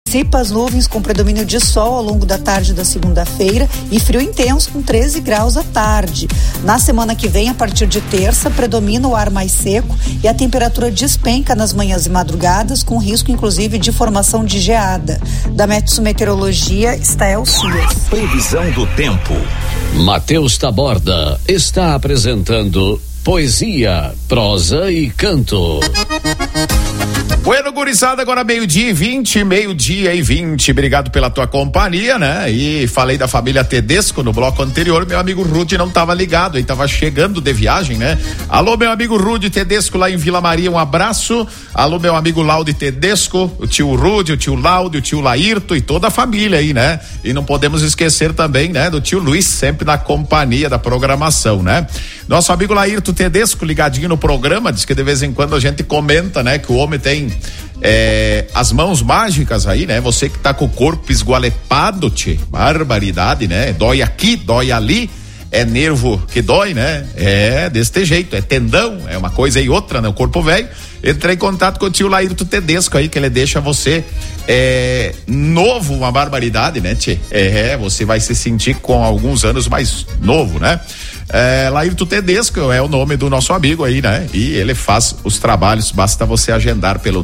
Antecipa as nuvens com predomínio de sol ao longo da tarde da segunda-feira e frio intenso com 13 graus à tarde. Na semana que vem, a partir de terça, predomina o ar mais seco e a temperatura despenca nas manhãs e madrugadas, com risco inclusive de formação de geada. Da Metsu Meteorologia, Estael Cias. Previsão do tempo. Matheus Taborda está apresentando poesia, prosa e canto. Bueno, gurizada, agora meio-dia e 20. Obrigado pela tua companhia, né? E falei da família Tedesco no bloco anterior. Meu amigo Rude não estava ligado, ele estava chegando de viagem, né? Alô, meu amigo Rude Tedesco lá em Vila Maria, um abraço. Alô, meu amigo Laude Tedesco, o tio Rude, o tio Laude, o tio Laírto e toda a família aí, né? E não podemos esquecer também, né? Do tio Luiz, sempre na companhia da programação, né? Nosso amigo Laírto Tedesco, ligadinho no programa, diz que de vez em quando a gente comenta, né? Que o homem tem as mãos mágicas aí, né? Você que tá com o corpo esgualepado, tchê, barbaridade, né? Dói aqui, dói ali, é nervo que dói, né? É deste jeito, é tendão, é uma coisa e outra, né? O corpo velho. Entrei em contato com o tio Laírto Tedesco aí, que ele deixa você novo, uma barbaridade, né, tchê? Você vai se sentir com alguns anos mais novo, né? Laírto Tedesco é o nome do nosso amigo aí, né? E ele faz os trabalhos, basta você agendar pelo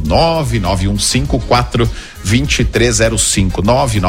99154-2305,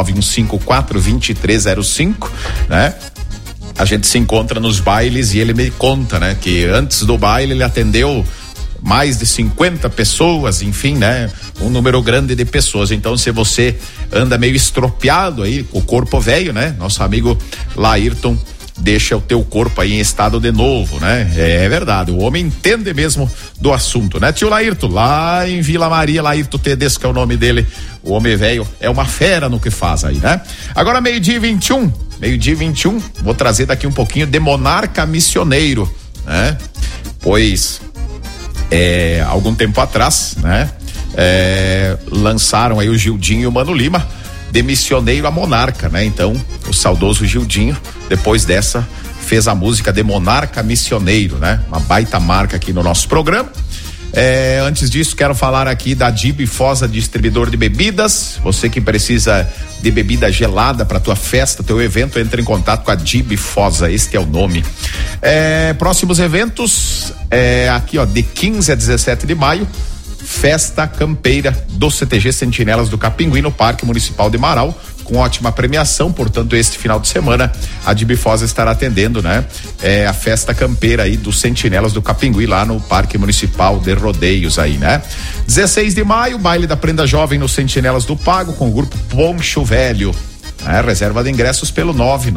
99154-2305, né? A gente se encontra nos bailes e ele me conta, né? Que antes do baile ele atendeu mais de 50 pessoas, enfim, né? Um número grande de pessoas. Então, se você anda meio estropiado aí, com o corpo velho, né? Nosso amigo Laírton deixa o teu corpo aí em estado de novo, né? É verdade, o homem entende mesmo do assunto, né? Tio Laírto, lá em Vila Maria, Laírto Tedesco é o nome dele, o homem velho é uma fera no que faz aí, né? Agora meio-dia e 21, vou trazer daqui um pouquinho de Monarca Missioneiro, né? Pois algum tempo atrás, né? Lançaram aí o Gildinho e o Mano Lima de Missioneiro a Monarca, né? Então, o saudoso Gildinho, depois dessa, fez a música de Monarca Missioneiro, né? Uma baita marca aqui no nosso programa. Antes disso, quero falar aqui da Dib Fosa, distribuidor de bebidas. Você que precisa de bebida gelada para tua festa, teu evento, entre em contato com a Dib Fosa, este é o nome. Próximos eventos, aqui ó, de 15 a 17 de maio, Festa Campeira do CTG Sentinelas do Capinguí no Parque Municipal de Marau, com ótima premiação. Portanto, este final de semana a Dib Fosa estará atendendo, né? A festa campeira aí dos Sentinelas do Capinguí lá no Parque Municipal de Rodeios aí, né? 16 de maio, baile da Prenda Jovem nos Sentinelas do Pago com o grupo Poncho Velho. Reserva de ingressos pelo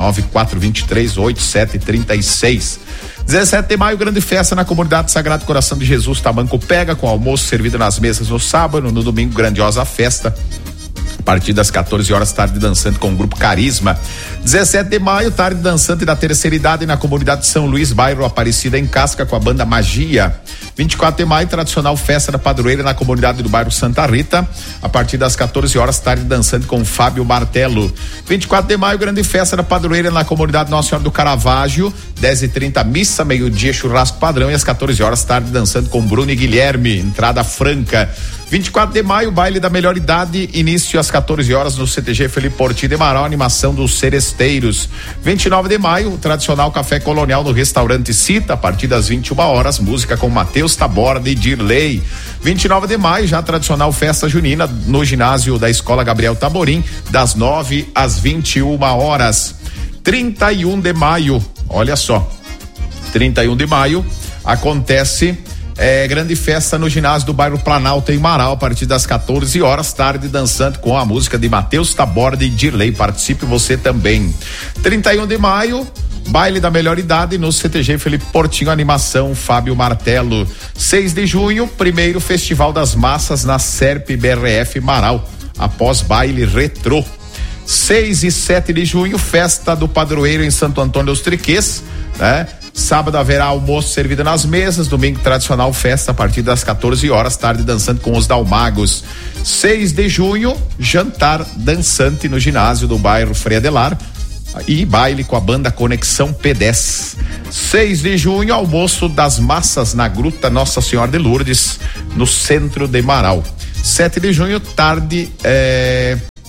994238736. 17 de maio, grande festa na comunidade Sagrado Coração de Jesus, Tamanco Pega, com almoço servido nas mesas no sábado. No domingo, grandiosa festa a partir das 14 horas, tarde dançante com o grupo Carisma. 17 de maio, tarde dançante da terceira idade na comunidade São Luís, bairro Aparecida em Casca, com a banda Magia. 24 de maio, tradicional festa da padroeira na comunidade do bairro Santa Rita, a partir das 14 horas, tarde dançante com Fábio Martelo. 24 de maio, grande festa da padroeira na comunidade Nossa Senhora do Caravaggio, 10h30 missa, meio-dia churrasco padrão e às 14 horas, tarde dançante com Bruno e Guilherme, entrada franca. 24 de maio, baile da melhor idade, início às 14 horas no CTG Felipe Porti de Marau, animação dos Seresteiros. 29 de maio, tradicional café colonial no restaurante Cita, a partir das 21 horas, música com Matheus Taborda e Dirley. 29 de maio, já tradicional festa junina no ginásio da Escola Gabriel Taborim, das 9 às 21 horas. 31 de maio, olha só, 31 de maio, acontece grande festa no ginásio do bairro Planalto em Marau, a partir das 14 horas, tarde dançante com a música de Matheus Taborda e Dirley. Participe você também. 31 de maio, baile da melhor idade no CTG Felipe Portinho, animação Fábio Martelo. 6 de junho, primeiro Festival das Massas na SERP BRF Marau, após baile retrô. 6 e 7 de junho, festa do padroeiro em Santo Antônio dos Triquês, né? Sábado haverá almoço servido nas mesas, domingo tradicional festa a partir das 14 horas, tarde dançante com os Dalmagos. 6 de junho, jantar dançante no ginásio do bairro Frei Adelar e baile com a banda Conexão P10. 6 de junho, almoço das massas na Gruta Nossa Senhora de Lourdes, no centro de Marau. 7 de junho, tarde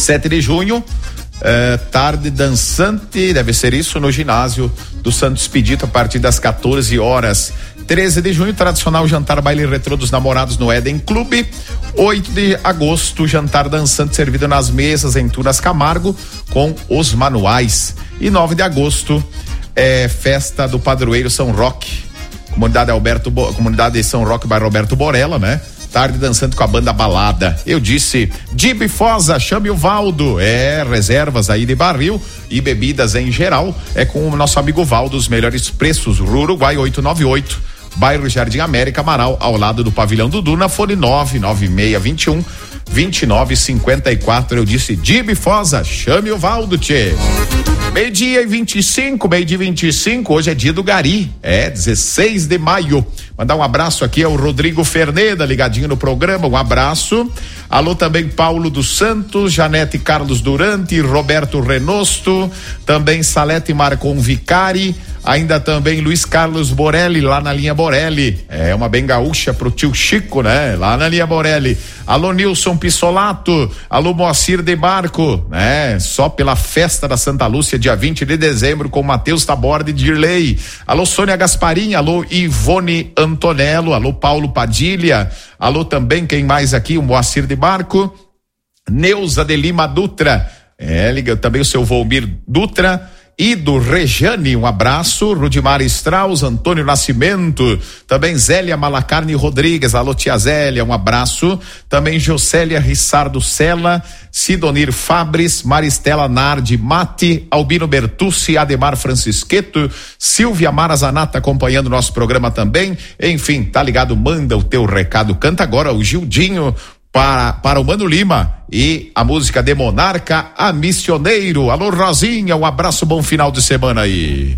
7 de junho, tarde dançante, deve ser isso, no ginásio do Santo Expedito a partir das 14 horas. 13 de junho, tradicional jantar baile retrô dos namorados no Eden Clube. 8 de agosto, jantar dançante servido nas mesas em Tunas Camargo com os manuais. E 9 de agosto, festa do padroeiro São Roque, comunidade São Roque, bairro Roberto Borella, né? Tarde dançando com a banda Balada. Eu disse, Dibe Fosa, chame o Valdo. Reservas aí de barril e bebidas em geral. É com o nosso amigo Valdo, os melhores preços. Rua Uruguai 898, bairro Jardim América, Amaral, ao lado do Pavilhão Dudu, na fone 99621-2954. Eu disse, Dibe Fosa, chame o Valdo, tchê. Meio-dia e 25, hoje é dia do Gari, 16 de maio. Mandar um abraço aqui ao Rodrigo Ferneda, ligadinho no programa, um abraço. Alô também Paulo dos Santos, Janete Carlos Durante, Roberto Renosto, também Salete Marcon Vicari, ainda também Luiz Carlos Borelli, lá na linha Borelli, uma bem gaúcha pro tio Chico, né? Lá na linha Borelli. Alô Nilson Pissolato, alô Moacir de Marco, né? Só pela festa da Santa Lúcia, dia 20 de dezembro, com Matheus Taborda e Dirley. Alô Sônia Gasparim, alô Ivone Antonello, alô Paulo Padilha, alô também, quem mais aqui? O Moacir de Marco, Neuza de Lima Dutra, liga também o seu Volmir Dutra, e do Rejane, um abraço. Rudimar Strauss, Antônio Nascimento, também Zélia Malacarne Rodrigues, alô tia Zélia, um abraço. Também Jocélia Rissardo Sela, Sidonir Fabris, Maristela Nardi Mati, Albino Bertucci, Ademar Francisqueto, Silvia Mara Zanata acompanhando nosso programa também. Enfim, tá ligado? Manda o teu recado. Canta agora o Gildinho para o Mano Lima e a música de Monarca, A Missioneiro. Alô Rosinha, um abraço, bom final de semana aí.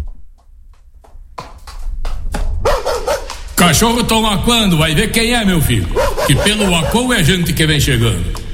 Cachorro toma quando? Vai ver quem é, meu filho. Que pelo acou é gente que vem chegando.